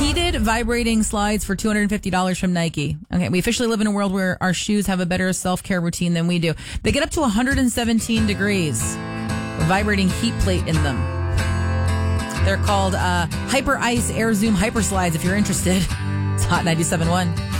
Heated vibrating slides for $250 from Nike. Okay, we officially live in a world where our shoes have a better self-care routine than we do. They get up to 117 degrees. A vibrating heat plate in them. They're called Hyper Ice Air Zoom Hyper Slides if you're interested. It's Hot 97.1.